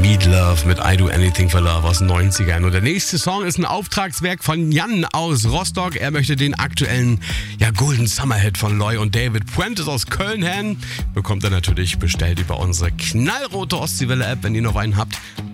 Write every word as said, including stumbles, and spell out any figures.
Meatloaf mit I Do Anything for Love aus den neunzigern. Und der nächste Song ist ein Auftragswerk von Jan aus Rostock. Er möchte den aktuellen ja, Golden Summer Hit von Loy und David Puentes aus Köln hören. Bekommt er natürlich bestellt über unsere knallrote Ostseewelle App. Wenn ihr noch einen habt,